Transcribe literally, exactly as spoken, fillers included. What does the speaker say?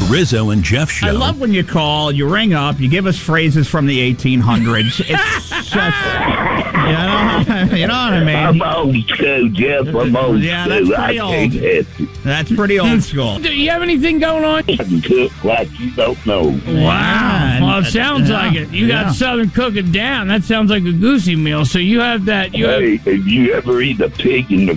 Rizzo and Jeff Show. I love when you call, you ring up, you give us phrases from the eighteen hundreds. It's just, you know, you know what I mean? I'm old school, Jeff. I'm old Yeah, school. that's pretty I old. can't help it. That's pretty old school. Do you have anything going on? I can cook like you don't know. Wow. Well, it sounds Yeah. like it. You Yeah. got Southern cooking down. That sounds like a goosey meal. So you have that. You have Hey, have you ever eaten a pig in the